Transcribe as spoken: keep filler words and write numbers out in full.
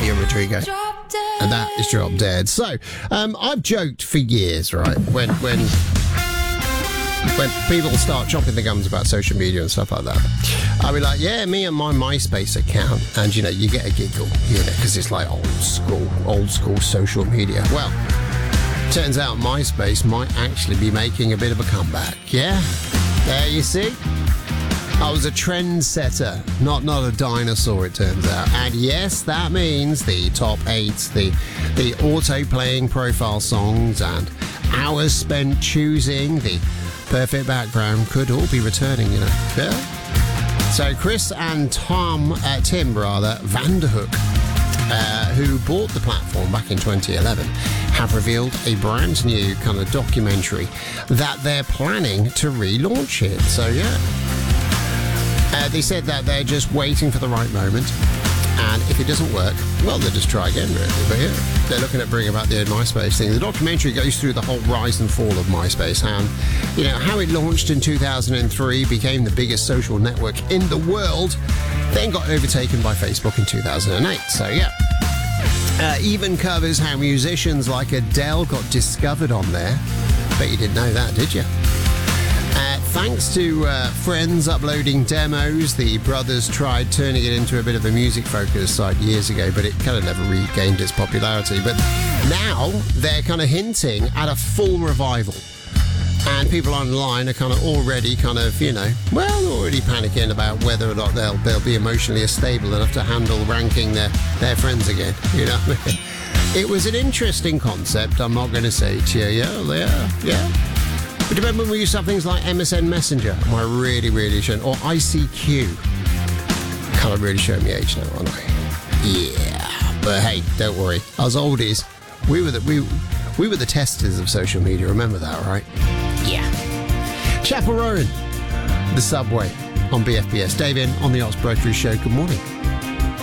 Olivia Rodrigo. And that is Drop Dead. So, um, I've joked for years, right, when when when people start chopping the gums about social media and stuff like that. I'll be like, yeah, me and my MySpace account, and, you know, you get a giggle, you know, because it's like old school, old school social media. Well, turns out MySpace might actually be making a bit of a comeback, yeah? There you see. I was a trendsetter, not not a dinosaur, it turns out. And yes, that means the top eight, the the auto-playing profile songs and hours spent choosing the perfect background could all be returning, you know. Yeah. So Chris and Tom, uh, Tim rather, Vanderhook, uh, who bought the platform back in twenty eleven, have revealed a brand new kind of documentary that they're planning to relaunch it. So yeah. Uh, they said that they're just waiting for the right moment, and if it doesn't work, well, they'll just try again, really. But yeah, they're looking at bringing back the MySpace thing. The documentary goes through the whole rise and fall of MySpace, and, you know, how it launched in two thousand three, became the biggest social network in the world, then got overtaken by Facebook in two thousand eight. So yeah. Uh, even covers how musicians like Adele got discovered on there. Bet you didn't know that, did you? Uh, thanks to uh, friends uploading demos, the brothers tried turning it into a bit of a music-focused site years ago, but it kind of never regained its popularity. But now they're kind of hinting at a full revival. And people online are kind of already kind of, you know, well, already panicking about whether or not they'll, they'll be emotionally stable enough to handle ranking their, their friends again, you know. It was an interesting concept, I'm not going to say to you, yeah, yeah, yeah. But remember when we used to have things like M S N Messenger? Am I really, really showing? Or I C Q? Kind of really showing me age now, aren't I? Yeah. But hey, don't worry. Us oldies, we were the we we were the testers of social media. Remember that, right? Yeah. Chapel Rowan, the subway on B F B S. Dave in on the Oxbroad Show. Good morning.